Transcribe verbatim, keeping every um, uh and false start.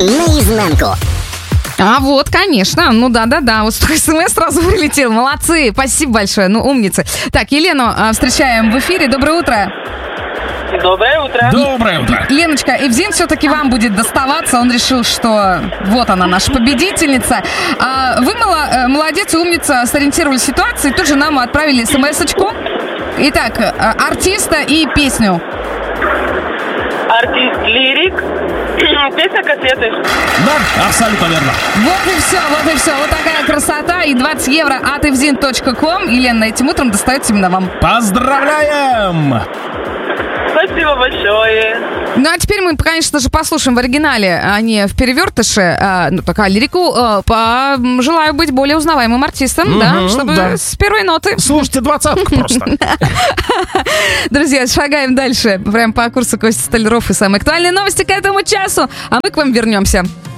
наизнанку. А вот, конечно, ну да-да-да, вот столько смс сразу вылетел, молодцы, спасибо большое, ну умницы. Так, Елену а, встречаем в эфире, доброе утро. Доброе утро. Доброе утро. Леночка, Эвзин все-таки вам будет доставаться, он решил, что вот она, наша победительница. А, вы мало, молодец и умница, сориентировали ситуацию, и тут же нам отправили смс-очку. Итак, артиста и песню. Артист Лирик. Песня «Кассеты». Да, абсолютно верно. Вот и все, вот и все. Вот такая красота. И двадцать евро от эвзин точка ком. Елена, этим утром достается именно вам. Поздравляем! Спасибо большое. Ну, а теперь мы, конечно же, послушаем в оригинале, а не в перевертыше. А, ну, такая лирику. А, по... Желаю быть более узнаваемым артистом, Угу, да, чтобы да. с первой ноты. Слушайте двадцатку просто. Друзья, шагаем дальше. Прям по курсу Костя Столяров и самые актуальные новости к этому часу. А мы к вам вернемся.